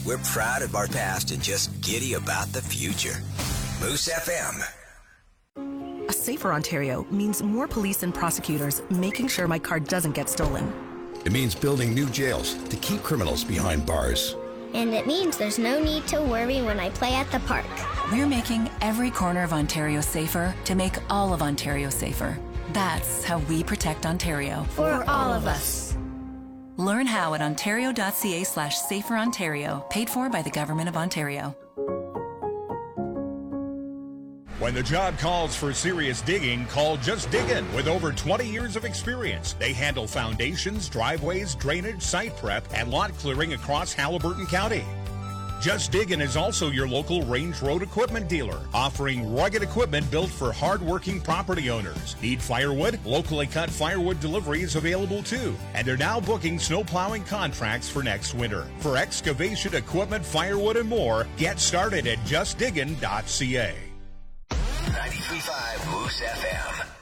We're proud of our past and just giddy about the future. Moose FM. A safer Ontario means more police and prosecutors making sure my car doesn't get stolen. It means building new jails to keep criminals behind bars. And it means there's no need to worry when I play at the park. We're making every corner of Ontario safer to make all of Ontario safer. That's how we protect Ontario. For all of us. Learn how at ontario.ca/saferontario, paid for by the Government of Ontario. When the job calls for serious digging, call Just Diggin' with over 20 years of experience. They handle foundations, driveways, drainage, site prep, and lot clearing across Haliburton County. Just Diggin' is also your local Range Road equipment dealer, offering rugged equipment built for hard-working property owners. Need firewood? Locally cut firewood delivery is available too. And they're now booking snow plowing contracts for next winter. For excavation equipment, firewood, and more, get started at justdiggin.ca. 93.5 Moose FM.